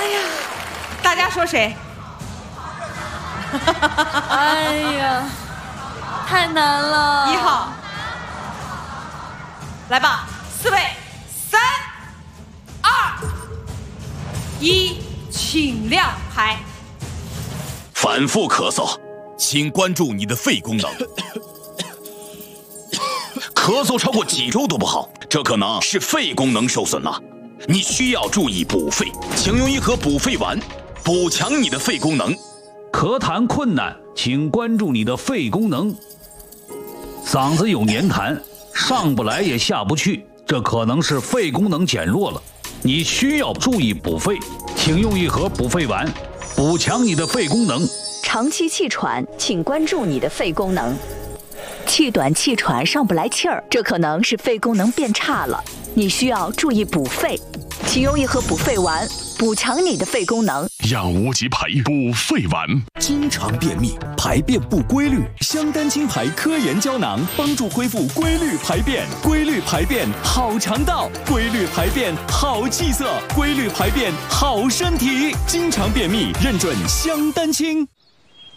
呀，大家说谁？ 哎呀，太难了。 1号，来吧，4位，3、2、1，请亮牌。 反复咳嗽，请关注你的肺功能。咳嗽超过几周都不好，这可能是肺功能受损了。你需要注意补肺，请用一盒补肺丸，补强你的肺功能。 咳痰困难，请关注你的肺功能。嗓子有黏痰，上不来也下不去，这可能是肺功能减弱了。你需要注意补肺，请用一盒补肺丸，补强你的肺功能。 长期气喘，请关注你的肺功能。气短气喘上不来气儿，这可能是肺功能变差了，你需要注意补肺，请用一盒补肺丸，补强你的肺功能。 养无极牌补肺丸。 经常便秘，排便不规律，香丹青牌科研胶囊帮助恢复规律排便，规律排便好肠道，规律排便好气色，规律排便好身体。经常便秘，认准香丹青。